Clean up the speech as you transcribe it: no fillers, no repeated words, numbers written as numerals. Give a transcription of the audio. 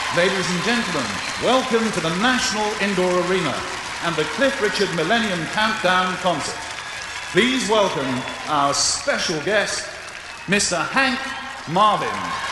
Ladies and gentlemen, welcome to the National Indoor Arena and the Cliff Richard Millennium Countdown Concert. Please welcome our special guest, Mr. Hank Marvin.